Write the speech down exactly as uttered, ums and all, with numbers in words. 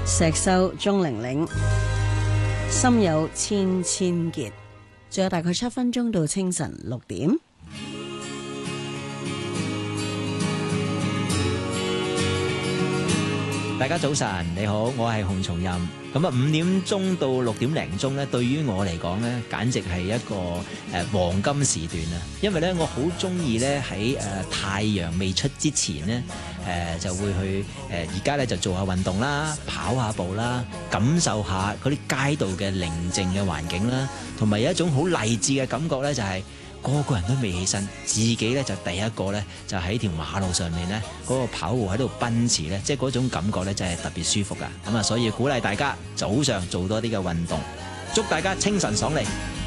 石秀、鐘玲玲，心有千千結。仲有大概七分鐘到清晨六點。 大家早晨，你好，我係洪松蔭。咁啊，五點鐘到六點零鐘咧，對於我嚟講咧，簡直係一個誒、呃、黃金時段啊！因為咧，我好中意咧喺誒太陽未出之前咧，誒、呃、就會去誒而家咧就做下運動啦，跑下步啦，感受下嗰啲街道嘅寧靜嘅環境啦，同埋有一種好勵志嘅感覺咧，就係、是。個個人都未起身，自己咧就第一個咧就喺條馬路上面咧嗰個跑步喺度奔馳咧，即係嗰種感覺咧真係特別舒服噶。咁啊，所以鼓勵大家早上做多啲嘅運動，祝大家清晨爽利。